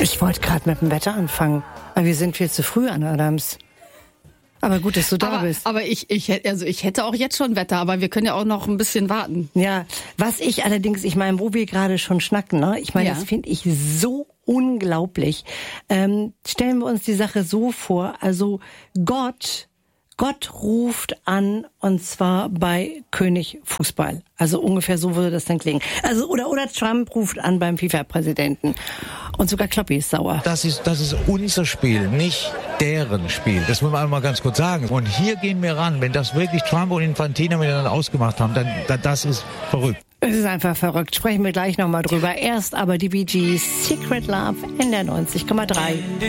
Ich wollte gerade mit dem Wetter anfangen, aber wir sind viel zu früh an, Adams. Aber gut, dass du da bist. Aber ich hätte auch jetzt schon Wetter, aber wir können ja auch noch ein bisschen warten. Ja, was ich allerdings, ich meine, wo wir gerade schon schnacken, ne? Ich meine, Ja. das finde ich so unglaublich. Stellen wir uns die Sache so vor, also Gott ruft an, und zwar bei König Fußball. Also ungefähr so würde das dann klingen. Also oder Trump ruft an beim FIFA-Präsidenten. Und sogar Kloppi ist sauer. Das ist unser Spiel, nicht deren Spiel. Das muss man einmal ganz kurz sagen. Und hier gehen wir ran. Wenn das wirklich Trump und Infantino miteinander ausgemacht haben, dann das ist verrückt. Es ist einfach verrückt. Sprechen wir gleich nochmal drüber. Erst aber die Bee Gees, Secret Love in der 90,3.